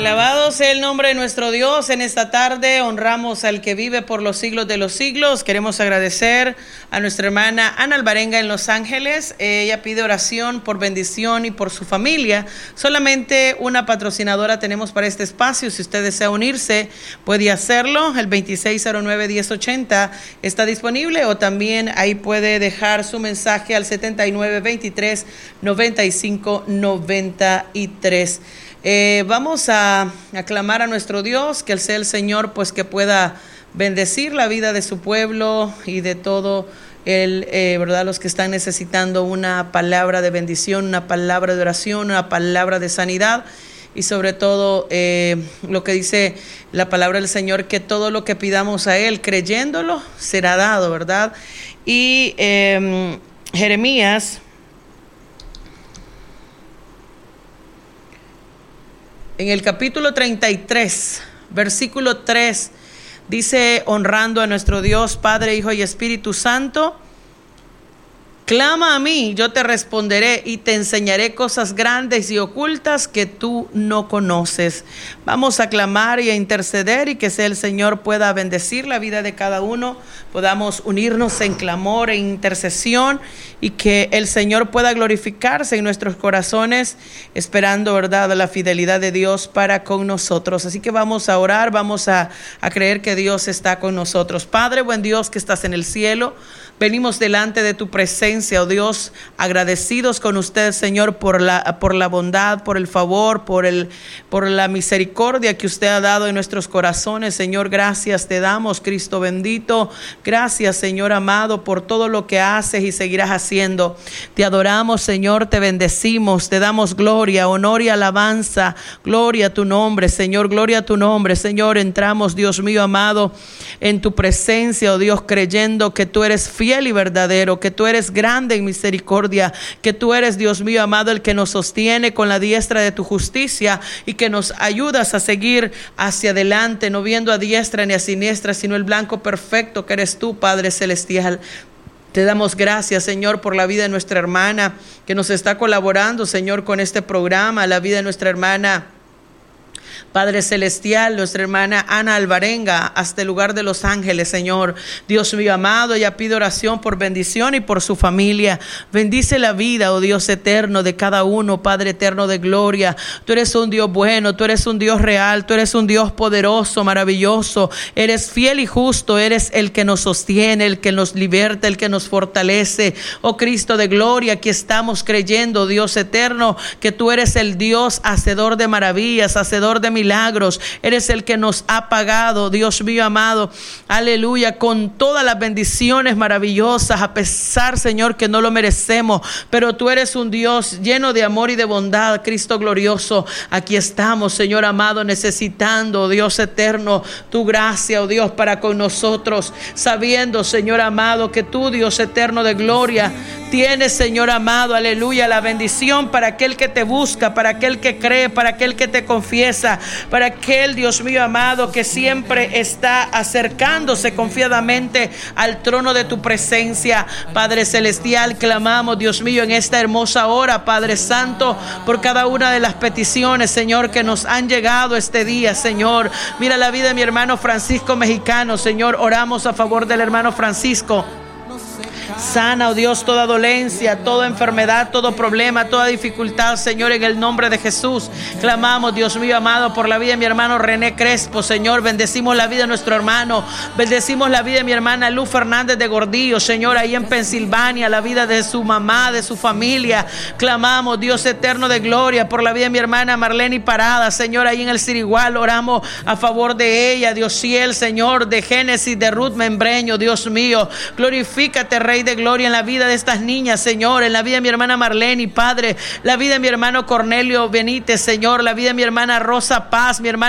Alabado sea el nombre de nuestro Dios. En esta tarde honramos al que vive por los siglos de los siglos. Queremos agradecer a nuestra hermana Ana Alvarenga en Los Ángeles. Ella pide oración por bendición y por su familia. Solamente una patrocinadora tenemos para este espacio. Si usted desea unirse, puede hacerlo. El 2609-1080 está disponible, o también ahí puede dejar su mensaje al 7923-9593. Vamos a clamar a nuestro Dios, que sea el Señor pues que pueda bendecir la vida de su pueblo y de todo ¿verdad? Los que están necesitando una palabra de bendición, una palabra de oración, una palabra de sanidad, y sobre todo lo que dice la palabra del Señor, que todo lo que pidamos a Él creyéndolo será dado, ¿verdad? Y Jeremías, en el capítulo 33, versículo 3, dice, honrando a nuestro Dios, Padre, Hijo y Espíritu Santo: clama a mí, yo te responderé y te enseñaré cosas grandes y ocultas que tú no conoces. Vamos a clamar y a interceder, y que sea el Señor pueda bendecir la vida de cada uno. Podamos unirnos en clamor e intercesión, y que el Señor pueda glorificarse en nuestros corazones, esperando, ¿verdad?, la fidelidad de Dios para con nosotros. Así que vamos a orar, vamos a creer que Dios está con nosotros. Padre, buen Dios que estás en el cielo, venimos delante de tu presencia, oh Dios, agradecidos con usted, Señor, por la bondad, por el favor, por la misericordia que usted ha dado en nuestros corazones. Señor, gracias te damos, Cristo bendito. Gracias, Señor amado, por todo lo que haces y seguirás haciendo. Te adoramos, Señor, te bendecimos, te damos gloria, honor y alabanza. Gloria a tu nombre, Señor, gloria a tu nombre, Señor. Entramos, Dios mío amado, en tu presencia, oh Dios, creyendo que tú eres fiel y verdadero, que tú eres grande en misericordia, que tú eres, Dios mío amado, el que nos sostiene con la diestra de tu justicia, y que nos ayudas a seguir hacia adelante, no viendo a diestra ni a siniestra, sino el blanco perfecto que eres tú, Padre celestial. Te damos gracias, Señor, por la vida de nuestra hermana que nos está colaborando, Señor, con este programa, la vida de nuestra hermana, Padre celestial, nuestra hermana Ana Alvarenga, hasta el lugar de Los Ángeles, Señor. Dios mío amado, ella pide oración por bendición y por su familia. Bendice la vida, oh Dios eterno, de cada uno, Padre eterno de gloria. Tú eres un Dios bueno, tú eres un Dios real, tú eres un Dios poderoso, maravilloso. Eres fiel y justo, eres el que nos sostiene, el que nos liberta, el que nos fortalece. Oh Cristo de gloria, aquí estamos creyendo, Dios eterno, que tú eres el Dios hacedor de maravillas, hacedor de milagros. Eres el que nos ha pagado, Dios mío amado, aleluya, con todas las bendiciones maravillosas, a pesar, Señor, que no lo merecemos, pero tú eres un Dios lleno de amor y de bondad, Cristo glorioso. Aquí estamos, Señor amado, necesitando, Dios eterno, tu gracia, oh Dios, para con nosotros, sabiendo, Señor amado, que tú, Dios eterno de gloria, tienes, Señor amado, aleluya, la bendición para aquel que te busca, para aquel que cree, para aquel que te confiesa, para aquel, Dios mío amado, que siempre está acercándose confiadamente al trono de tu presencia. Padre celestial, clamamos, Dios mío, en esta hermosa hora, Padre santo, por cada una de las peticiones, Señor, que nos han llegado este día, Señor. Mira la vida de mi hermano Francisco Mexicano, Señor, oramos a favor del hermano Francisco. Sana, oh Dios, toda dolencia, toda enfermedad, todo problema, toda dificultad, Señor, en el nombre de Jesús. Clamamos, Dios mío amado, por la vida de mi hermano René Crespo, Señor. Bendecimos la vida de nuestro hermano, bendecimos la vida de mi hermana Luz Fernández de Gordillo, Señor, ahí en Pensilvania, la vida de su mamá, de su familia. Clamamos, Dios eterno de gloria, por la vida de mi hermana Marlene Parada, Señor, ahí en el Sirigual. Oramos a favor de ella, Dios ciel, Señor, de Génesis, de Ruth Membreño, Dios mío. Glorifícate, Rey de gloria, en la vida de estas niñas, Señor, en la vida de mi hermana Marlene, y Padre, la vida de mi hermano Cornelio Benítez, Señor, la vida de mi hermana Rosa Paz, mi hermana